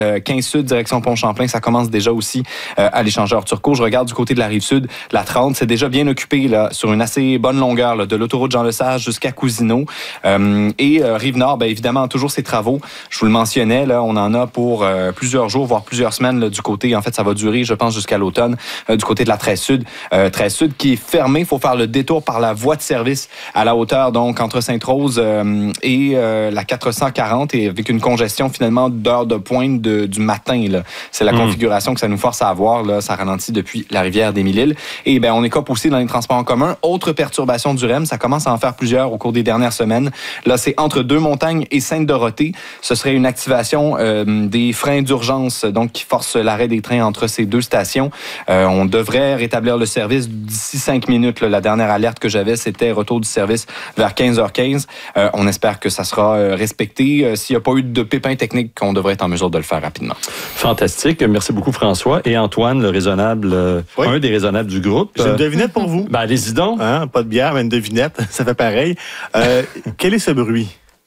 15 Sud, direction Pont-Champlain, ça commence déjà aussi à l'échangeur Turcot. Je regarde du côté de la Rive-Sud, la 30, c'est déjà bien occupé là, sur une assez bonne longueur là, de l'autoroute Jean-Lesage jusqu'à Cousineau. Rive-Nord, bien évidemment, toujours ces travaux. Je vous le mentionnais, là, on en a pour plusieurs jours, voire plusieurs semaines là, du côté, en fait, ça va durer, je pense, jusqu'à l'automne, du côté de la 13 Sud. 13 Sud qui est fermée, il faut faire le détour par la voie de service à la hauteur, donc, entre Sainte-Rose et la 440, et avec une congestion, finalement, d'heures de pointe du matin. Là. C'est la configuration que ça nous force à avoir. Là. Ça ralentit depuis la rivière d'Émile-Île. Et ben, on écope aussi dans les transports en commun. Autre perturbation du REM, ça commence à en faire plusieurs au cours des dernières semaines. Là, c'est entre Deux-Montagnes et Sainte-Dorothée. Ce serait une activation des freins d'urgence, donc qui force l'arrêt des trains entre ces deux stations. On devrait rétablir le service d'ici 5 minutes. Là. La dernière alerte que j'avais, c'était retour du service vers 15h15. On espère que ça sera respecté. S'il n'y a pas eu de pépins techniques, on devrait être en mesure de le faire rapidement. Fantastique. Merci beaucoup, François. Et Antoine, le raisonnable, un des raisonnables du groupe. J'ai une devinette pour vous. Ben, allez-y donc. Hein, pas de bière, mais une devinette. Ça fait pareil. Quel est ce bruit?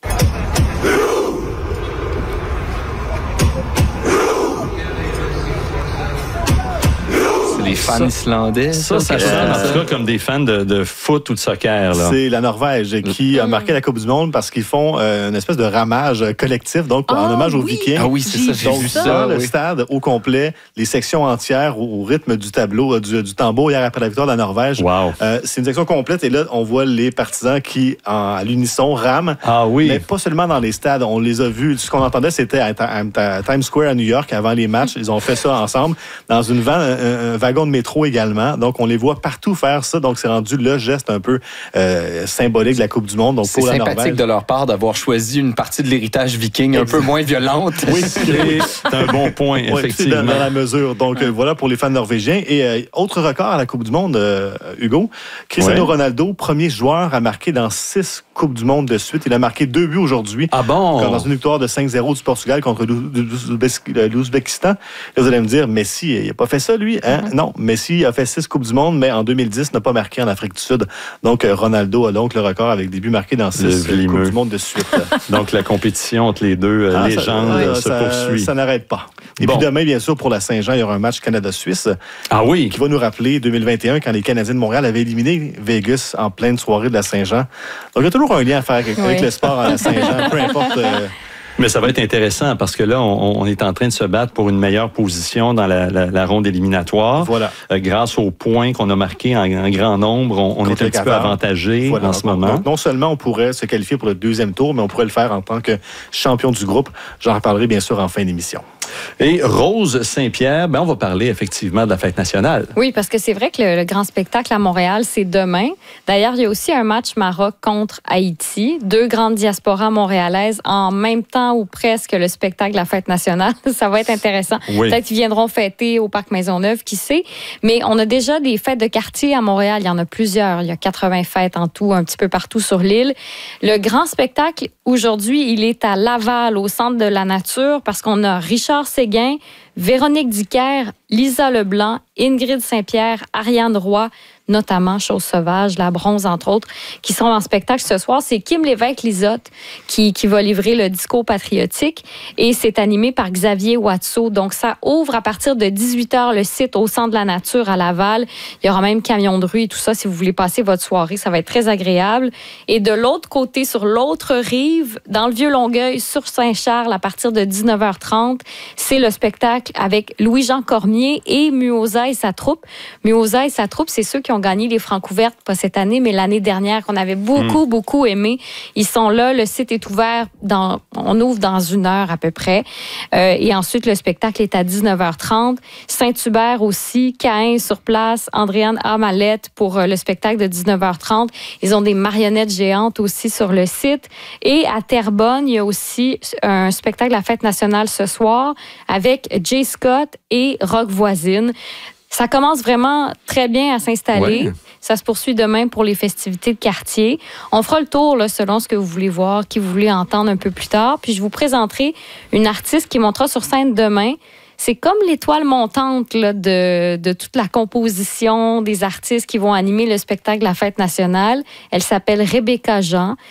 Les fans islandais. Ça sonne en tout cas comme des fans de foot ou de soccer. Là. C'est la Norvège qui a marqué la Coupe du Monde parce qu'ils font une espèce de ramage collectif, donc en hommage aux Vikings. Ah oui, c'est ça, j'ai vu ça. Dans le stade au complet, les sections entières au rythme du tableau, du tambour hier après la victoire de la Norvège. Wow. C'est une section complète et là, on voit les partisans qui, à l'unisson, rament. Ah oui. Mais pas seulement dans les stades. On les a vus. Ce qu'on entendait, c'était à Times Square à New York avant les matchs. Ils ont fait ça ensemble dans un wagon de métro également. Donc, on les voit partout faire ça. Donc, c'est rendu le geste un peu symbolique de la Coupe du Monde. Donc, c'est pour la sympathique Norvège. de leur part d'avoir choisi une partie de l'héritage viking un peu moins violente. Oui, c'est un bon point, effectivement. Dans la mesure. Donc, voilà pour les fans norvégiens. Et autre record à la Coupe du Monde, Hugo. Cristiano Ronaldo, premier joueur à marquer dans 6 Coupes du Monde de suite. Il a marqué 2 buts aujourd'hui. Ah bon? Dans une victoire de 5-0 du Portugal contre l'Ouzbékistan. Là, vous allez me dire, Messi, il n'a pas fait ça, lui. Hein? Non, Messi a fait 6 Coupes du Monde, mais en 2010, n'a pas marqué en Afrique du Sud. Donc, Ronaldo a donc le record avec des buts marqués dans 6 Coupes du Monde de suite. Donc, la compétition entre les deux légendes se poursuit. Ça n'arrête pas. Et puis demain, bien sûr, pour la Saint-Jean, il y aura un match Canada-Suisse. Ah oui? Qui va nous rappeler 2021, quand les Canadiens de Montréal avaient éliminé Vegas en pleine soirée de la Saint-Jean. Donc, il y a toujours un lien à faire avec le sport à la Saint-Jean, peu importe... Mais ça va être intéressant parce que là, on est en train de se battre pour une meilleure position dans la ronde éliminatoire. Voilà. Grâce aux points qu'on a marqués en grand nombre, on est un petit peu avantagé en ce moment. Donc, non seulement on pourrait se qualifier pour le 2e tour, mais on pourrait le faire en tant que champion du groupe. J'en reparlerai bien sûr en fin d'émission. Et Rose Saint-Pierre, on va parler effectivement de la fête nationale. Oui, parce que c'est vrai que le grand spectacle à Montréal, c'est demain. D'ailleurs, il y a aussi un match Maroc contre Haïti. 2 grandes diasporas montréalaises en même temps ou presque le spectacle de la fête nationale. Ça va être intéressant. Oui. Peut-être qu'ils viendront fêter au Parc Maisonneuve, qui sait. Mais on a déjà des fêtes de quartier à Montréal. Il y en a plusieurs. Il y a 80 fêtes en tout, un petit peu partout sur l'île. Le grand spectacle, aujourd'hui, il est à Laval, au Centre de la Nature, parce qu'on a Richard Séguin, Véronique Dicker, Lisa Leblanc, Ingrid Saint-Pierre, Ariane Roy, notamment Chose Sauvage, La Bronze, entre autres, qui sont en spectacle ce soir. C'est Kim Lévesque-Lisotte qui va livrer le discours patriotique et c'est animé par Xavier Watteau. Donc, ça ouvre à partir de 18h le site au Centre de la Nature à Laval. Il y aura même camion de rue et tout ça. Si vous voulez passer votre soirée, ça va être très agréable. Et de l'autre côté, sur l'autre rive, dans le Vieux-Longueuil, sur Saint-Charles, à partir de 19h30, c'est le spectacle avec Louis-Jean Cormier et Muoza et sa troupe. Muoza et sa troupe, c'est ceux qui ont gagné les Francouvertes, pas cette année, mais l'année dernière, qu'on avait beaucoup aimé. Ils sont là, le site est ouvert, on ouvre dans 1 heure à peu près. Et ensuite, le spectacle est à 19h30. Saint-Hubert aussi, Caïn sur place, Andréane Amalette pour le spectacle de 19h30. Ils ont des marionnettes géantes aussi sur le site. Et à Terrebonne, il y a aussi un spectacle de la Fête nationale ce soir avec Jay Scott et Rock Voisine. Ça commence vraiment très bien à s'installer. Ouais. Ça se poursuit demain pour les festivités de quartier. On fera le tour là, selon ce que vous voulez voir, qui vous voulez entendre un peu plus tard. Puis je vous présenterai une artiste qui montera sur scène demain. C'est comme l'étoile montante là, de toute la composition des artistes qui vont animer le spectacle de la Fête nationale. Elle s'appelle Rebecca Jean.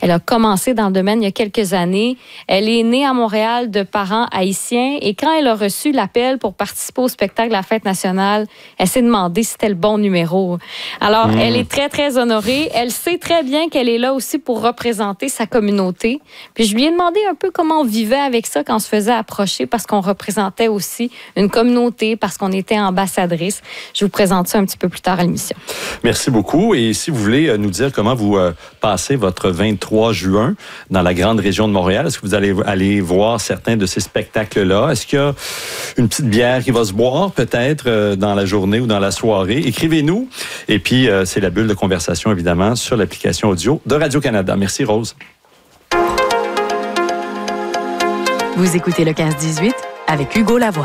Elle a commencé dans le domaine il y a quelques années. Elle est née à Montréal de parents haïtiens et quand elle a reçu l'appel pour participer au spectacle de la Fête nationale, elle s'est demandé si c'était le bon numéro. Alors, elle est très, très honorée. Elle sait très bien qu'elle est là aussi pour représenter sa communauté. Puis je lui ai demandé un peu comment on vivait avec ça quand on se faisait approcher parce qu'on représentait aussi une communauté, parce qu'on était ambassadrice. Je vous présente ça un petit peu plus tard à l'émission. Merci beaucoup. Et si vous voulez nous dire comment vous passez votre 23 juin dans la grande région de Montréal, est-ce que vous allez aller voir certains de ces spectacles-là? Est-ce qu'il y a une petite bière qui va se boire peut-être dans la journée ou dans la soirée? Écrivez-nous. Et puis, c'est la bulle de conversation, évidemment, sur l'application audio de Radio-Canada. Merci, Rose. Vous écoutez le 15-18 avec Hugo Lavoie.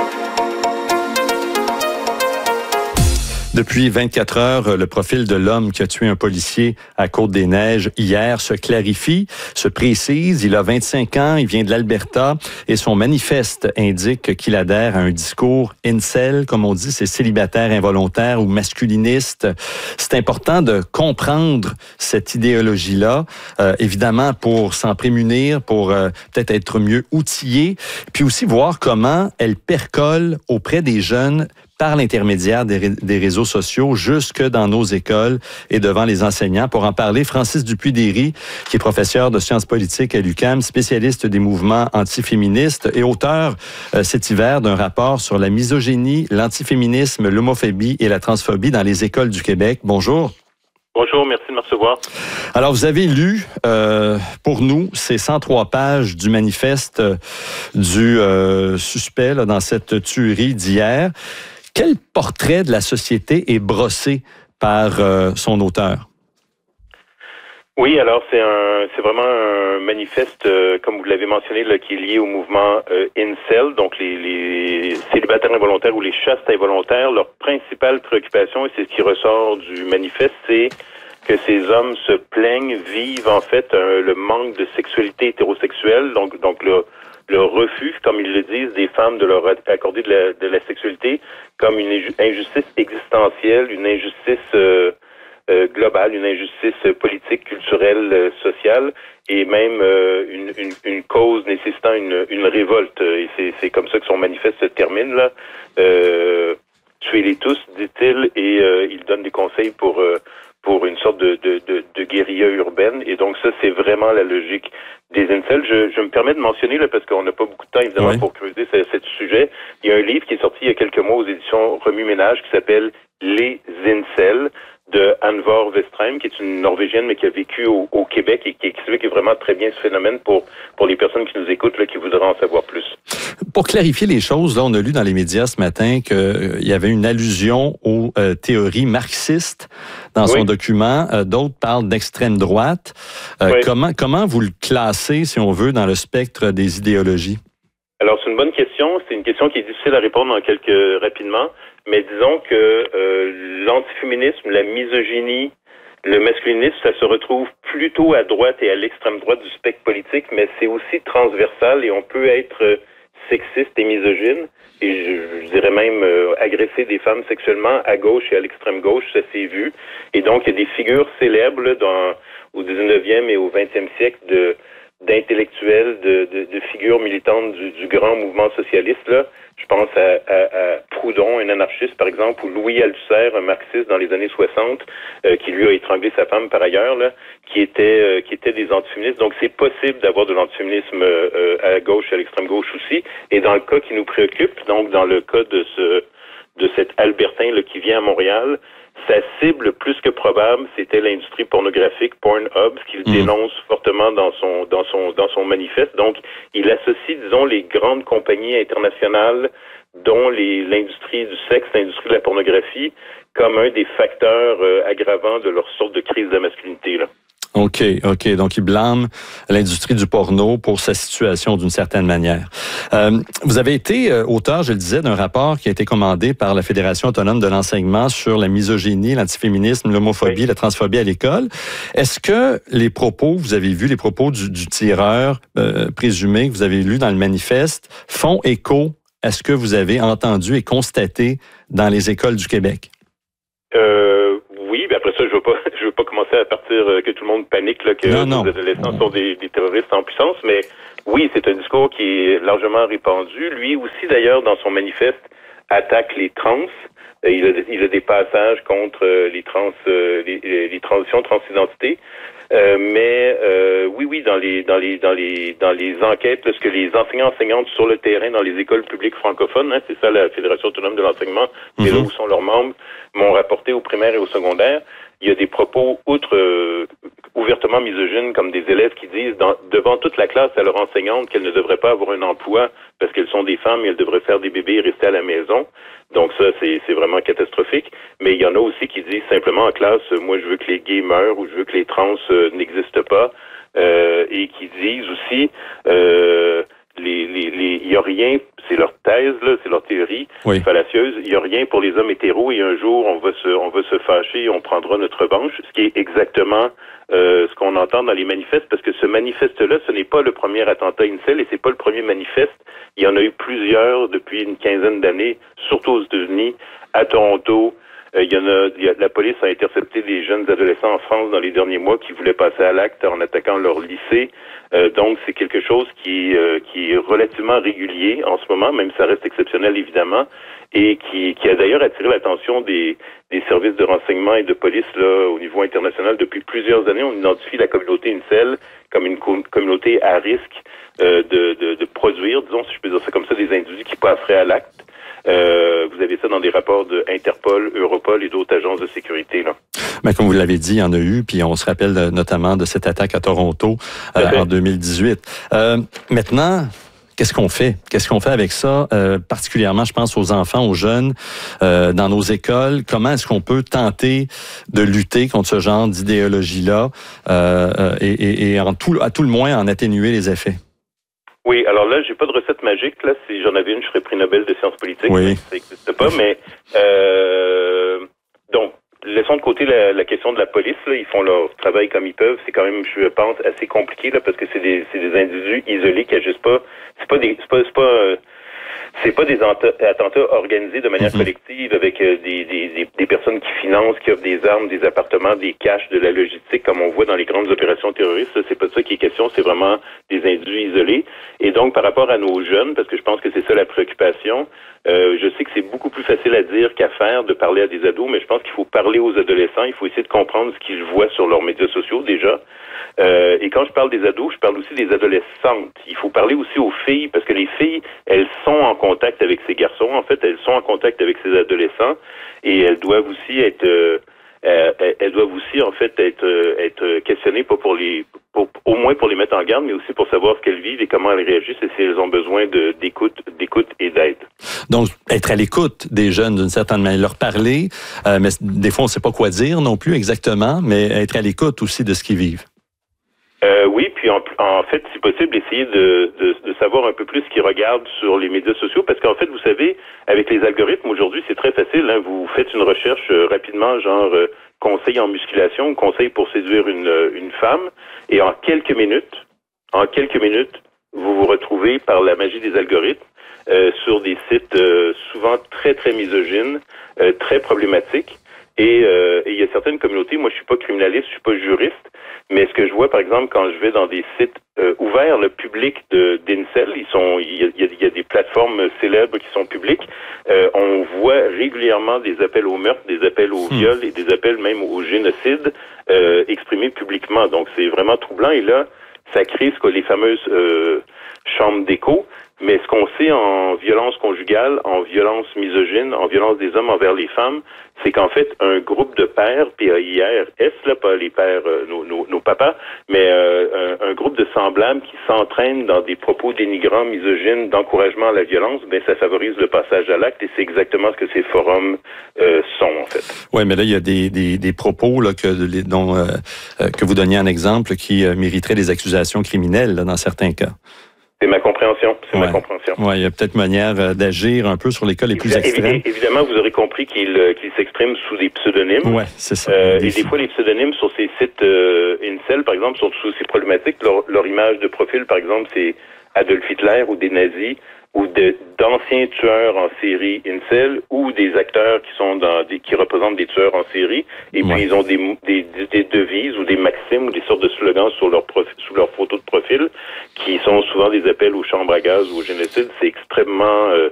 Depuis 24 heures, le profil de l'homme qui a tué un policier à Côte-des-Neiges hier se clarifie, se précise. Il a 25 ans, il vient de l'Alberta et son manifeste indique qu'il adhère à un discours incel, comme on dit, c'est célibataire involontaire ou masculiniste. C'est important de comprendre cette idéologie-là, évidemment pour s'en prémunir, pour peut-être être mieux outillé, puis aussi voir comment elle percole auprès des jeunes par l'intermédiaire des réseaux sociaux jusque dans nos écoles et devant les enseignants. Pour en parler, Francis Dupuis-Déry, qui est professeur de sciences politiques à l'UQAM, spécialiste des mouvements antiféministes et auteur cet hiver d'un rapport sur la misogynie, l'antiféminisme, l'homophobie et la transphobie dans les écoles du Québec. Bonjour. Bonjour, merci de me recevoir. Alors, vous avez lu pour nous ces 103 pages du manifeste du suspect là, dans cette tuerie d'hier. Quel portrait de la société est brossé par son auteur? Oui, alors c'est vraiment un manifeste, comme vous l'avez mentionné, là, qui est lié au mouvement incel, donc les célibataires involontaires ou les chastes involontaires. Leur principale préoccupation, et c'est ce qui ressort du manifeste, c'est que ces hommes se plaignent, vivent en fait le manque de sexualité hétérosexuelle, donc le refus, comme ils le disent, des femmes de leur accorder de la sexualité comme une injustice existentielle, une injustice globale, une injustice politique, culturelle, sociale, et même une cause nécessitant une révolte. Et c'est comme ça que son manifeste se termine, là. Tuez-les tous, dit-il, et il donne des conseils pour une sorte de guérilla urbaine. Et donc ça, c'est vraiment la logique des incels. Je me permets de mentionner, là, parce qu'on n'a pas beaucoup de temps, évidemment, pour creuser ce sujet. Il y a un livre qui est sorti il y a quelques mois aux éditions Remue-Ménage qui s'appelle « Les incels » de Anne-Vore Vestrheim, qui est une Norvégienne, mais qui a vécu au Québec et qui explique vraiment très bien ce phénomène pour les personnes qui nous écoutent, là, qui voudraient en savoir plus. Pour clarifier les choses, là, on a lu dans les médias ce matin qu'il y avait une allusion aux théories marxistes dans son document. D'autres parlent d'extrême droite. Comment vous le classez, si on veut, dans le spectre des idéologies? Alors, c'est une bonne question. C'est une question qui est difficile à répondre rapidement. Mais disons que l'antiféminisme, la misogynie, le masculinisme, ça se retrouve plutôt à droite et à l'extrême droite du spectre politique, mais c'est aussi transversal et on peut être sexiste et misogyne, et je dirais même agresser des femmes sexuellement à gauche et à l'extrême gauche, ça s'est vu. Et donc, il y a des figures célèbres là, au 19e et au 20e siècle d'intellectuels, de figures militantes du grand mouvement socialiste, là. Je pense à Proudhon, un anarchiste, par exemple, ou Louis Althusser, un marxiste dans les années 60, qui lui a étranglé sa femme par ailleurs, là, qui étaient des antiféministes. Donc, c'est possible d'avoir de l'antiféminisme à gauche et à l'extrême gauche aussi. Et dans le cas qui nous préoccupe, donc dans le cas de cet Albertain là, qui vient à Montréal, sa cible, plus que probable, c'était l'industrie pornographique, Pornhub, qu'il dénonce fortement dans son manifeste. Donc, il associe, disons, les grandes compagnies internationales, dont l'industrie du sexe, l'industrie de la pornographie, comme un des facteurs aggravants de leur sorte de crise de la masculinité, là. OK. Donc, il blâme l'industrie du porno pour sa situation d'une certaine manière. Vous avez été auteur, je le disais, d'un rapport qui a été commandé par la Fédération autonome de l'enseignement sur la misogynie, l'antiféminisme, l'homophobie, la transphobie à l'école. Est-ce que les propos, vous avez vu les propos du tireur présumé que vous avez lu dans le manifeste, font écho à ce que vous avez entendu et constaté dans les écoles du Québec? Oui, bien après ça, je veux pas commencer à partir que tout le monde panique là, que les adolescents sont des terroristes en puissance, mais oui, c'est un discours qui est largement répandu. Lui aussi, d'ailleurs, dans son manifeste, attaque les trans. Il a des passages contre les transitions, transidentités. Mais oui, dans les enquêtes, ce que les enseignantes sur le terrain dans les écoles publiques francophones, c'est ça la Fédération autonome de l'enseignement, c'est là où sont leurs membres, m'ont rapporté au primaire et au secondaire. Il y a des propos ouvertement misogynes, comme des élèves qui disent devant toute la classe à leur enseignante qu'elles ne devraient pas avoir un emploi parce qu'elles sont des femmes et elles devraient faire des bébés et rester à la maison. Donc ça, c'est vraiment catastrophique. Mais il y en a aussi qui disent simplement en classe, moi je veux que les gays meurent ou je veux que les trans n'existent pas. Et qui disent aussi il y a rien, c'est leur thèse là, c'est leur théorie fallacieuse. Il y a rien pour les hommes hétéros et un jour on va se fâcher et on prendra notre revanche. Ce qui est exactement ce qu'on entend dans les manifestes, parce que ce manifeste-là, ce n'est pas le premier attentat incel et c'est pas le premier manifeste. Il y en a eu plusieurs depuis une quinzaine d'années, surtout aux États-Unis, à Toronto. La police a intercepté des jeunes adolescents en France dans les derniers mois qui voulaient passer à l'acte en attaquant leur lycée. Donc, c'est quelque chose qui est relativement régulier en ce moment, même si ça reste exceptionnel, évidemment, et qui a d'ailleurs attiré l'attention des services de renseignement et de police là au niveau international. Depuis plusieurs années, on identifie la communauté incel comme une communauté à risque de produire, disons, si je peux dire ça comme ça, des individus qui passeraient à l'acte. Vous avez ça dans des rapports de Interpol, Europol et d'autres agences de sécurité. Là. Mais comme vous l'avez dit, il y en a eu, puis on se rappelle notamment de cette attaque à Toronto en 2018. Maintenant, qu'est-ce qu'on fait? Qu'est-ce qu'on fait avec ça? Particulièrement, je pense aux enfants, aux jeunes, dans nos écoles. Comment est-ce qu'on peut tenter de lutter contre ce genre d'idéologie-là et à tout le moins en atténuer les effets? Oui, alors là, j'ai pas de recette magique. Là, si j'en avais une, je serais prix Nobel de sciences politiques. Oui. Ça n'existe pas, mais donc, laissons de côté la question de la police. Là, ils font leur travail comme ils peuvent. C'est quand même, je pense, assez compliqué là, parce que c'est des individus isolés qui agissent pas. C'est pas des attentats organisés de manière collective avec des personnes qui financent, qui offrent des armes, des appartements, des caches, de la logistique, comme on voit dans les grandes opérations terroristes. Là, c'est pas de ça qui est question, c'est vraiment des individus isolés. Et donc, par rapport à nos jeunes, parce que je pense que c'est ça la préoccupation, je sais que c'est beaucoup plus facile à dire qu'à faire de parler à des ados, mais je pense qu'il faut parler aux adolescents, il faut essayer de comprendre ce qu'ils voient sur leurs médias sociaux déjà. Et quand je parle des ados, je parle aussi des adolescentes. Il faut parler aussi aux filles, parce que les filles, elles sont en contact avec ces garçons. En fait, elles sont en contact avec ces adolescents et elles doivent aussi être questionnées, pas au moins pour les mettre en garde, mais aussi pour savoir ce qu'elles vivent et comment elles réagissent et si elles ont besoin d'écoute et d'aide. Donc, être à l'écoute des jeunes d'une certaine manière, leur parler, mais des fois on ne sait pas quoi dire non plus exactement, mais être à l'écoute aussi de ce qu'ils vivent. Oui, puis en fait, si possible, essayer de savoir un peu plus ce qu'ils regardent sur les médias sociaux, parce qu'en fait, vous savez, avec les algorithmes, aujourd'hui, c'est très facile. Hein, vous faites une recherche rapidement, genre conseil en musculation, conseil pour séduire une femme, et en quelques minutes, vous vous retrouvez par la magie des algorithmes sur des sites souvent très, très misogynes, très problématiques. Et il y a certaines communautés, moi je suis pas criminaliste, je suis pas juriste, mais ce que je vois par exemple quand je vais dans des sites ouverts, le public d'Incel, il y a des plateformes célèbres qui sont publiques, on voit régulièrement des appels au meurtre, des appels au viol et des appels même au génocide exprimés publiquement. Donc c'est vraiment troublant et là, ça crée les fameuses chambres d'écho. Mais ce qu'on sait en violence conjugale, en violence misogyne, en violence des hommes envers les femmes, c'est qu'en fait, un groupe de pères, P-A-I-R-S, là, pas les pères, nos papas, mais un groupe de semblables qui s'entraînent dans des propos dénigrants, misogynes, d'encouragement à la violence, ben ça favorise le passage à l'acte et c'est exactement ce que ces forums sont, en fait. Oui, mais là, il y a des propos là, que vous donniez un exemple qui mériteraient des accusations criminelles là, dans certains cas. C'est ma compréhension. Ma compréhension. Oui, il y a peut-être manière d'agir un peu sur les cas les plus extrêmes. Évidemment, vous aurez compris qu'il s'exprime sous des pseudonymes. Oui, c'est ça. Et des fois, les pseudonymes sur ces sites incel, par exemple, sont aussi problématiques. Leur image de profil, par exemple, c'est Adolf Hitler ou des nazis. ou d'anciens tueurs en série incel ou des acteurs qui représentent des tueurs en série et puis ils ont des devises ou des maximes ou des sortes de slogans sous leur photo de profil qui sont souvent des appels aux chambres à gaz ou au génocide. C'est extrêmement